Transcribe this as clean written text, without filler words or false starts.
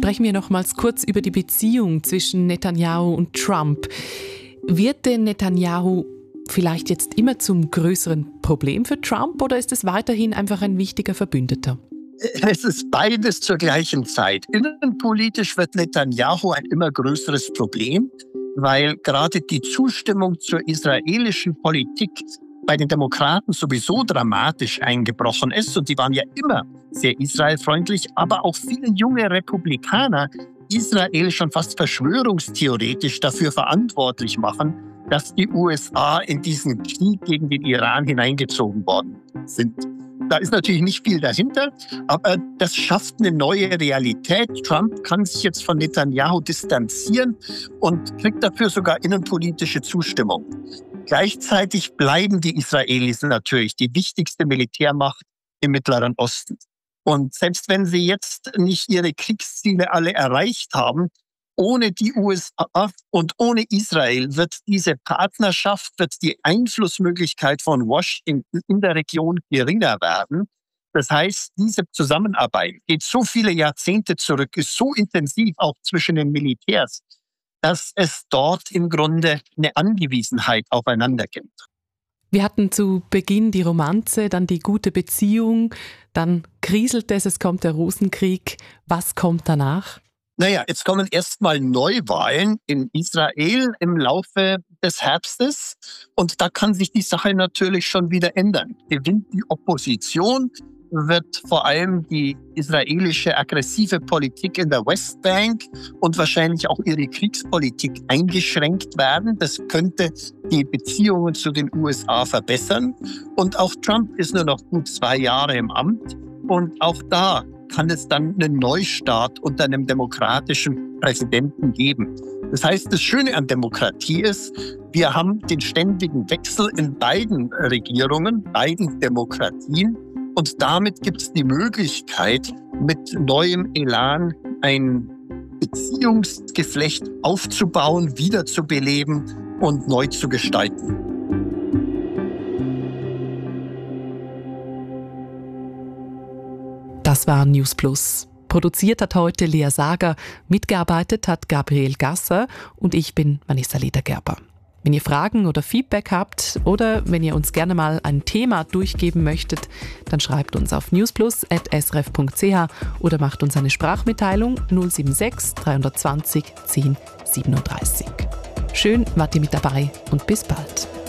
sprechen wir nochmals kurz über die Beziehung zwischen Netanyahu und Trump. Wird denn Netanyahu vielleicht jetzt immer zum größeren Problem für Trump oder ist es weiterhin einfach ein wichtiger Verbündeter? Es ist beides zur gleichen Zeit. Innenpolitisch wird Netanyahu ein immer größeres Problem, weil gerade die Zustimmung zur israelischen Politik bei den Demokraten sowieso dramatisch eingebrochen ist. Und die waren ja immer sehr israelfreundlich, aber auch viele junge Republikaner Israel schon fast verschwörungstheoretisch dafür verantwortlich machen, dass die USA in diesen Krieg gegen den Iran hineingezogen worden sind. Da ist natürlich nicht viel dahinter, aber das schafft eine neue Realität. Trump kann sich jetzt von Netanyahu distanzieren und kriegt dafür sogar innenpolitische Zustimmung. Gleichzeitig bleiben die Israelis natürlich die wichtigste Militärmacht im Mittleren Osten. Und selbst wenn sie jetzt nicht ihre Kriegsziele alle erreicht haben, ohne die USA und ohne Israel wird diese Partnerschaft, wird die Einflussmöglichkeit von Washington in der Region geringer werden. Das heißt, diese Zusammenarbeit geht so viele Jahrzehnte zurück, ist so intensiv auch zwischen den Militärs, dass es dort im Grunde eine Angewiesenheit aufeinander gibt. Wir hatten zu Beginn die Romanze, dann die gute Beziehung, dann kriselt es kommt der Rosenkrieg. Was kommt danach? Naja, jetzt kommen erstmal Neuwahlen in Israel im Laufe des Herbstes und da kann sich die Sache natürlich schon wieder ändern. Gewinnt die Opposition, wird vor allem die israelische aggressive Politik in der Westbank und wahrscheinlich auch ihre Kriegspolitik eingeschränkt werden. Das könnte die Beziehungen zu den USA verbessern. Und auch Trump ist nur noch gut 2 Jahre im Amt und auch da kann es dann einen Neustart unter einem demokratischen Präsidenten geben. Das heißt, das Schöne an Demokratie ist, wir haben den ständigen Wechsel in beiden Regierungen, beiden Demokratien. Und damit gibt es die Möglichkeit, mit neuem Elan ein Beziehungsgeflecht aufzubauen, wiederzubeleben und neu zu gestalten. Das war News Plus. Produziert hat heute Lea Sager, mitgearbeitet hat Gabriel Gasser und ich bin Vanessa Ledergerber. Wenn ihr Fragen oder Feedback habt oder wenn ihr uns gerne mal ein Thema durchgeben möchtet, dann schreibt uns auf newsplus@srf.ch oder macht uns eine Sprachmitteilung 076 320 10 37. Schön wart ihr mit dabei und bis bald.